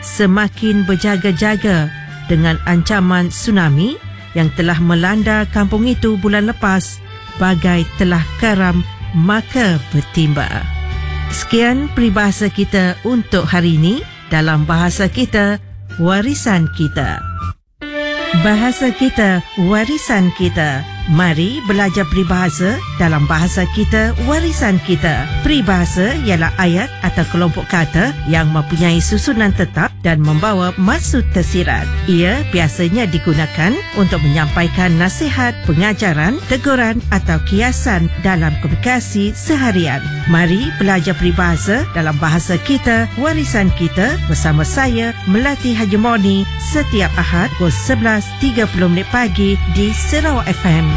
semakin berjaga-jaga dengan ancaman tsunami yang telah melanda kampung itu bulan lepas, bagai telah karam maka bertimba. Sekian peribahasa kita untuk hari ini dalam Bahasa Kita, Warisan Kita. Bahasa Kita, Warisan Kita. Mari belajar peribahasa dalam Bahasa Kita, Warisan Kita. Peribahasa ialah ayat atau kelompok kata yang mempunyai susunan tetap dan membawa maksud tersirat. Ia biasanya digunakan untuk menyampaikan nasihat, pengajaran, teguran atau kiasan dalam komunikasi seharian. Mari belajar peribahasa dalam Bahasa Kita, Warisan Kita bersama saya, Melati Haji Moni, setiap Ahad pukul 11.30 pagi di Sarawak FM.